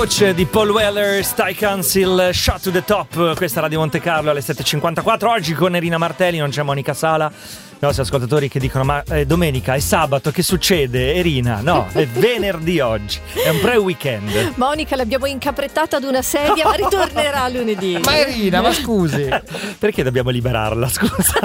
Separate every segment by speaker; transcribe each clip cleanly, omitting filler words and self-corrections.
Speaker 1: Voce di Paul Weller, Sty Council, Shot to the Top. Questa è Radio Monte Carlo alle 7.54. Oggi con Erina Martelli, non c'è Monica Sala. I nostri ascoltatori che dicono: ma è domenica, è sabato, che succede? Erina, no, è venerdì oggi, è un pre-weekend.
Speaker 2: Monica l'abbiamo incaprettata ad una sedia, ma ritornerà lunedì.
Speaker 3: Ma Erina, ma scusi,
Speaker 1: perché dobbiamo liberarla, scusa?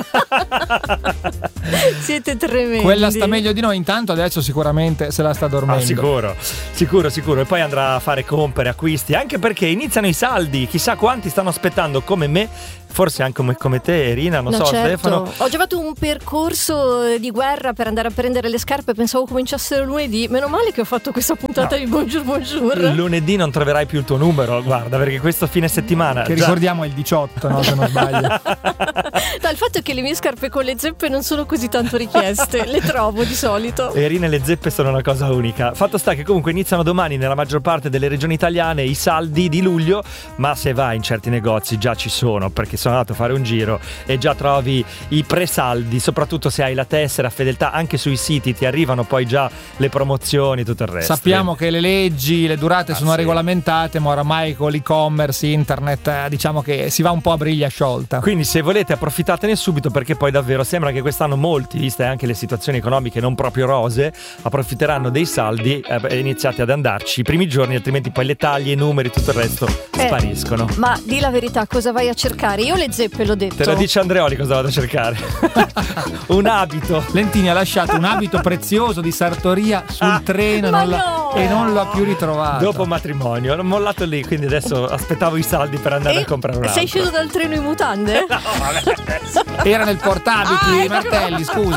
Speaker 2: Siete tremendi.
Speaker 3: Quella sta meglio di noi, intanto adesso sicuramente se la sta dormendo.
Speaker 1: Sicuro. E poi andrà a fare compere, acquisti, anche perché iniziano i saldi. Chissà quanti stanno aspettando come me, forse anche come te, Erina, non so,
Speaker 2: certo.
Speaker 1: Stefano.
Speaker 2: Ho già fatto un percorso di guerra per andare a prendere le scarpe, pensavo cominciassero lunedì. Meno male che ho fatto questa puntata di Bonjour.
Speaker 1: Lunedì non troverai più il tuo numero, guarda, perché questo fine settimana
Speaker 3: che ricordiamo è il 18, no, se non sbaglio.
Speaker 2: No, il fatto è che le mie scarpe con le zeppe non sono così tanto richieste, le trovo di solito.
Speaker 1: Erina e le zeppe sono una cosa unica. Fatto sta che comunque iniziano domani nella maggior parte delle regioni italiane i saldi di luglio, ma se vai in certi negozi già ci sono, perché sono andato a fare un giro e già trovi i presaldi, soprattutto se hai la tessera fedeltà. Anche sui siti ti arrivano poi già le promozioni, tutto il resto.
Speaker 3: Sappiamo che le leggi, le durate sono regolamentate, ma oramai con l'e-commerce, internet, diciamo che si va un po' a briglia sciolta.
Speaker 1: Quindi se volete approfittatene subito, perché poi davvero sembra che quest'anno molti, viste anche le situazioni economiche non proprio rose, approfitteranno dei saldi e iniziate ad andarci i primi giorni, altrimenti poi le taglie, i numeri, tutto il resto spariscono.
Speaker 2: Ma di la verità, cosa vai a cercare? Io le zeppe l'ho detto.
Speaker 1: Te lo dice Andreoli cosa vado a cercare. Un abito.
Speaker 3: Lentini ha lasciato un abito prezioso di sartoria sul treno e non lo ha più ritrovato.
Speaker 1: Dopo matrimonio l'ho mollato lì, quindi adesso aspettavo i saldi per andare a comprare un altro.
Speaker 2: Sei sceso dal treno in mutande?
Speaker 1: No, vabbè.
Speaker 3: Era nel portabiti, Martelli, scusi.